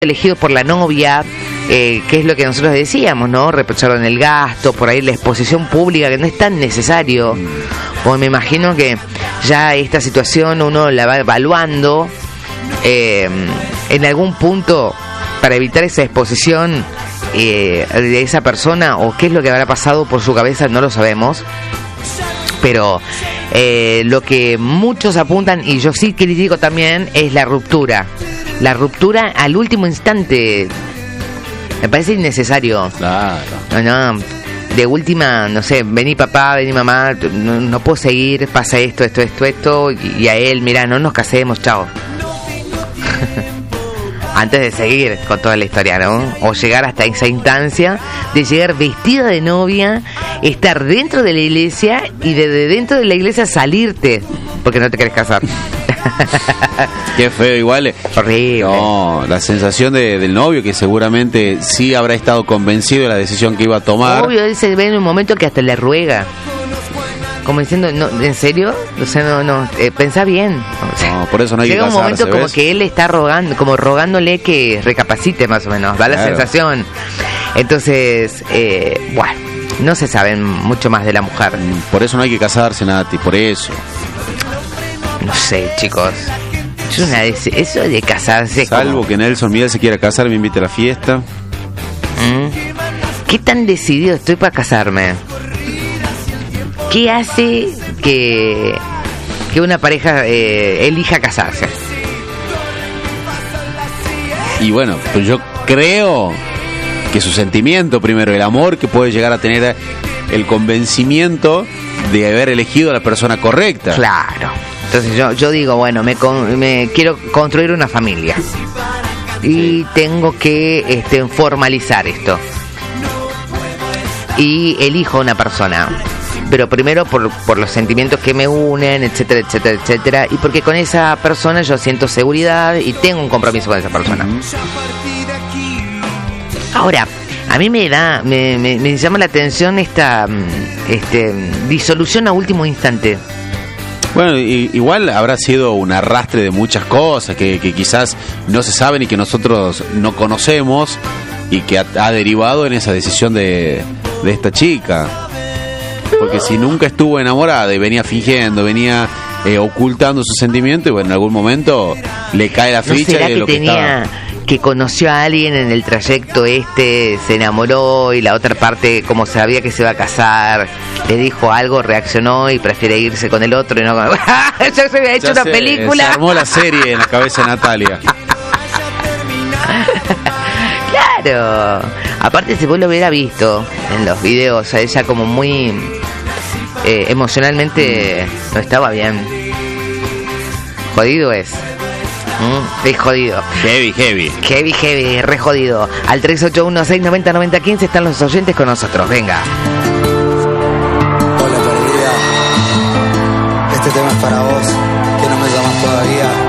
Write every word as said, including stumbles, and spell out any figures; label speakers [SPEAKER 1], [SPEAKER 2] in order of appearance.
[SPEAKER 1] elegido por la novia, eh, que es lo que nosotros decíamos, ¿no? Reprocharon el gasto, por ahí la exposición pública, que no es tan necesario. Pues me imagino que ya esta situación uno la va evaluando eh, en algún punto para evitar esa exposición eh, de esa persona, o qué es lo que habrá pasado por su cabeza, no lo sabemos. Pero eh, lo que muchos apuntan, y yo sí critico también, es la ruptura. La ruptura al último instante. Me parece innecesario.
[SPEAKER 2] Claro.
[SPEAKER 1] No, no. De última, no sé, vení papá, vení mamá, no, no puedo seguir, pasa esto, esto, esto, esto, y a él, mirá, no nos casemos, chao. Antes de seguir con toda la historia, ¿no? O llegar hasta esa instancia de llegar vestida de novia, estar dentro de la iglesia y de, de dentro de la iglesia salirte porque no te querés casar.
[SPEAKER 2] Qué feo, igual.
[SPEAKER 1] Horrible.
[SPEAKER 2] No, la sensación de, del novio, que seguramente sí habrá estado convencido de la decisión que iba a tomar.
[SPEAKER 1] Obvio, él se ve en un momento que hasta le ruega. Como diciendo, no, ¿en serio? O sea, no, no, eh, pensá bien. O sea,
[SPEAKER 2] no, por eso no hay que
[SPEAKER 1] casarse. Llega un momento como
[SPEAKER 2] ¿ves?
[SPEAKER 1] que él está rogando, como rogándole que recapacite más o menos, da la
[SPEAKER 2] Claro.
[SPEAKER 1] sensación. Entonces, eh, bueno, no se sabe mucho más de la mujer.
[SPEAKER 2] Por eso no hay que casarse, Nati, por eso.
[SPEAKER 1] No sé, chicos. Es una de, eso de casarse.
[SPEAKER 2] Salvo
[SPEAKER 1] como,
[SPEAKER 2] que Nelson Miguel se quiera casar y me invite a la fiesta.
[SPEAKER 1] ¿Mm? ¿Qué tan decidido estoy para casarme? ¿Qué hace que, que una pareja eh, elija casarse?
[SPEAKER 2] Y bueno, pues yo creo que su sentimiento, primero, el amor que puede llegar a tener, el convencimiento de haber elegido a la persona correcta.
[SPEAKER 1] Claro. Entonces yo, yo digo, bueno, me, con, me quiero construir una familia y tengo que este, formalizar esto. Y elijo una persona, pero primero por, por los sentimientos que me unen, etcétera, etcétera, etcétera, y porque con esa persona yo siento seguridad y tengo un compromiso con esa persona. Ahora, a mí me da, me, me, me llama la atención esta este, disolución a último instante.
[SPEAKER 2] Bueno, y, igual habrá sido un arrastre de muchas cosas que, que quizás no se saben y que nosotros no conocemos, y que ha, ha derivado en esa decisión de, de esta chica. Porque si nunca estuvo enamorada y venía fingiendo, venía eh, ocultando sus sentimientos, y bueno, en algún momento le cae la
[SPEAKER 1] ¿No
[SPEAKER 2] ficha
[SPEAKER 1] será
[SPEAKER 2] de
[SPEAKER 1] que
[SPEAKER 2] lo que
[SPEAKER 1] tenía
[SPEAKER 2] estaba...
[SPEAKER 1] que conoció a alguien en el trayecto este, se enamoró, y la otra parte, como sabía que se iba a casar, le dijo algo, reaccionó y prefiere irse con el otro y no con... Ya se había hecho
[SPEAKER 2] Ya
[SPEAKER 1] una
[SPEAKER 2] se,
[SPEAKER 1] película.
[SPEAKER 2] Se armó la serie en la cabeza de Natalia.
[SPEAKER 1] Claro. Aparte, si vos lo hubiera visto en los videos, a ella como muy eh, emocionalmente no estaba bien. Jodido es. Mm, es jodido.
[SPEAKER 2] Heavy, heavy.
[SPEAKER 1] Heavy, heavy, re jodido. Al tres ocho uno, seis nueve cero, nueve cero uno cinco están los oyentes con nosotros. Venga.
[SPEAKER 3] Hola, perdida. Este tema es para vos, que no me llamas todavía.